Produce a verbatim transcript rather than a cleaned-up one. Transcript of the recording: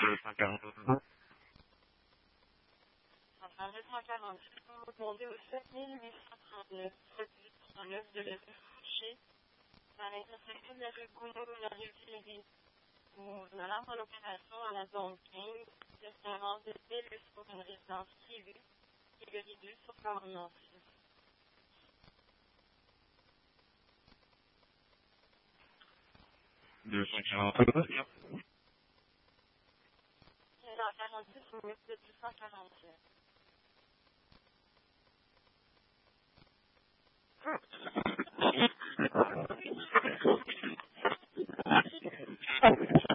deux cent quarante-neuf. Enfin, deux cent quarante-huit, vous demandez au sept mille huit cent trente-neuf, sept mille huit cent trente-neuf de la rue Fouché, à l'intersection de la rue Gounod et la rue Villeray. Pour une alarme en opération à la zone quinze, destination de Bellus pour une résidence privée, catégorie deux sur Cornance. deux cent quarante-neuf. deux cent quarante-six minutes de deux cent quarante-sept. Ah.